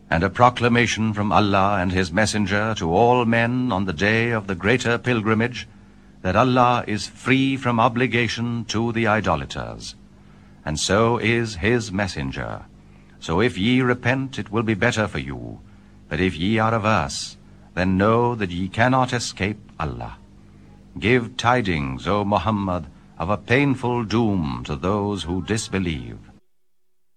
and a proclamation from Allah and His Messenger to all men on the day of the greater pilgrimage, that Allah is free from obligation to the idolaters, and so is His Messenger. So if ye repent, it will be better for you. But if ye are averse, then know that ye cannot escape Allah. Give tidings, O Muhammad, of a painful doom to those who disbelieve.